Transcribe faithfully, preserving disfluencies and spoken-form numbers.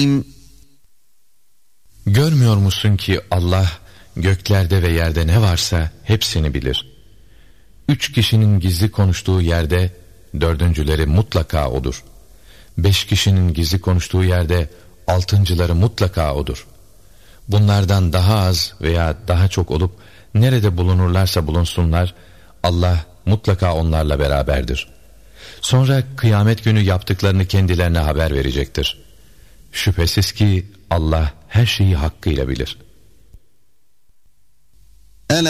Görmüyor musun ki Allah göklerde ve yerde ne varsa hepsini bilir. Üç kişinin gizli konuştuğu yerde dördüncüleri mutlaka odur. Beş kişinin gizli konuştuğu yerde altıncıları mutlaka odur. Bunlardan daha az veya daha çok olup nerede bulunurlarsa bulunsunlar, Allah mutlaka onlarla beraberdir. Sonra kıyamet günü yaptıklarını kendilerine haber verecektir. Şüphesiz ki Allah her şeyi hakkıyla bilir.